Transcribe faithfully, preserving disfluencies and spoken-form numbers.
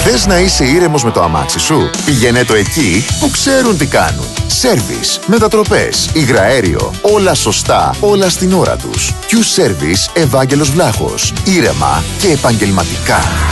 Θες να είσαι ήρεμος με το αμάξι σου? Πηγαίνε το εκεί που ξέρουν τι κάνουν. Σέρβις, μετατροπές, υγραέριο, όλα σωστά, όλα στην ώρα τους. Q-Service Ευάγγελος Βλάχος. Ήρεμα και επαγγελματικά.